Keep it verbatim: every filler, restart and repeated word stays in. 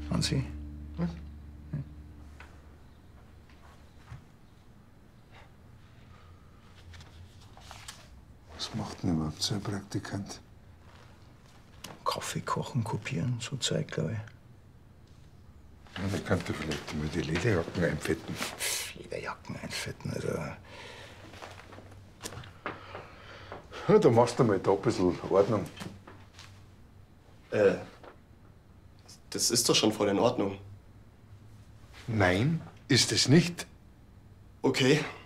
An Sie? Was? Was macht denn überhaupt so ein Praktikant? Kaffee kochen, kopieren, so Zeug, glaube ich. Ja, da könnte vielleicht immer die Lederjacken einfetten. Lederjacken einfetten, also. Ja, da machst du mal da ein bisschen Ordnung. Äh, das ist doch schon voll in Ordnung. Nein, ist es nicht. Okay.